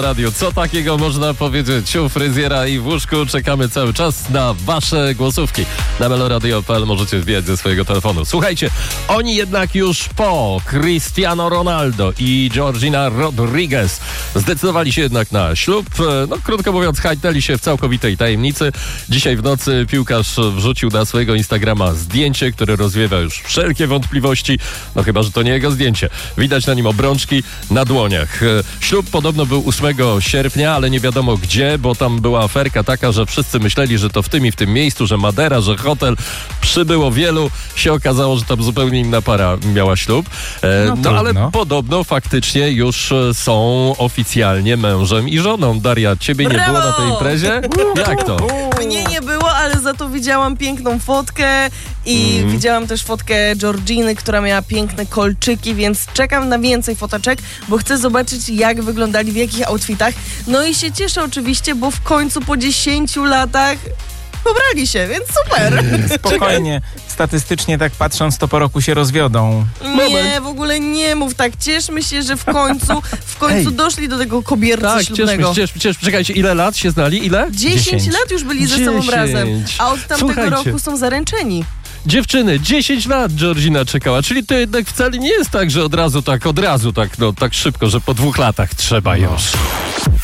radiu. Co takiego można powiedzieć u fryzjera i w łóżku? Czekamy cały czas na wasze głosówki. Na meloradio.pl możecie wbijać ze swojego telefonu. Słuchajcie, oni jednak już po Cristiano Ronaldo i Georgina Rodriguez zdecydowali się jednak na ślub. No, krótko mówiąc, hajteli się w całkowitej tajemnicy. Dzisiaj w nocy piłkarz wrzucił na swojego Instagrama zdjęcie, które rozwiewa już wszelkie wątpliwości. No chyba, że to nie jego zdjęcie. Widać na nim obrączki na dłoniach. Ślub podobno był 8 sierpnia, ale nie wiadomo gdzie, bo tam była aferka taka, że wszyscy myśleli, że to w tym i w tym miejscu, że Madera, że hotel. Przybyło wielu. Się okazało, że tam zupełnie inna para miała ślub. No ale podobno faktycznie już są oficjalnie mężem i żoną. Daria, ciebie nie było na tej imprezie? Jak to? Mnie nie było, ale za to widziałam piękną fotkę i widziałam też fotkę Georginy, która miała piękne kolczyki, więc czekam na więcej foteczek, bo chcę zobaczyć, jak wyglądali, w jakich outfitach. No i się cieszę oczywiście, bo w końcu po 10 latach pobrali się, więc super. Spokojnie. Statystycznie tak patrząc, to po roku się rozwiodą. Nie, w ogóle nie mów tak. Cieszmy się, że w końcu doszli do tego kobierca ślubnego. Cieszmy. Czekajcie, ile lat się znali? Ile? 10 lat już byli ze sobą razem, a od tamtego roku są zaręczeni. Dziewczyny, 10 lat Georgina czekała, czyli to jednak wcale nie jest tak, że od razu tak, no tak szybko, że po 2 latach trzeba już.